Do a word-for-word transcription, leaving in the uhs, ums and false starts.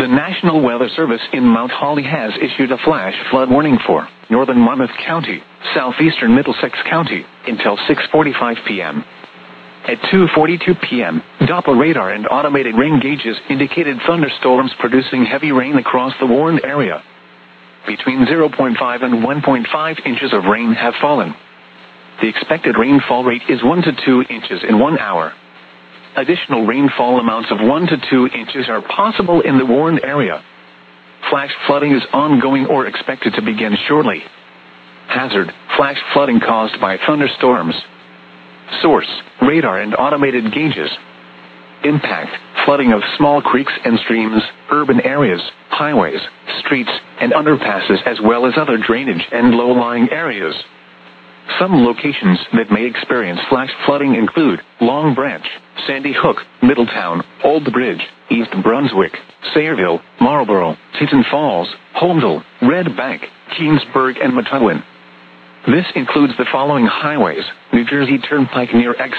The National Weather Service in Mount Holly has issued a flash flood warning for northern Monmouth County, southeastern Middlesex County, until six forty-five p.m. At two forty-two p.m., Doppler radar and automated rain gauges indicated thunderstorms producing heavy rain across the warned area. Between zero point five and one point five inches of rain have fallen. The expected rainfall rate is one to two inches in one hour. Additional rainfall amounts of one to two inches are possible in the warned area. Flash flooding is ongoing or expected to begin shortly. Hazard: flash flooding caused by thunderstorms. Source: radar and automated gauges. Impact: flooding of small creeks and streams, urban areas, highways, streets, and underpasses, as well as other drainage and low-lying areas. Some locations that may experience flash flooding include Long Branch, Sandy Hook, Middletown, Old Bridge, East Brunswick, Sayreville, Marlborough, Teton Falls, Holmdel, Red Bank, Keensburg, and Methuen. This includes the following highways: New Jersey Turnpike near Exeter.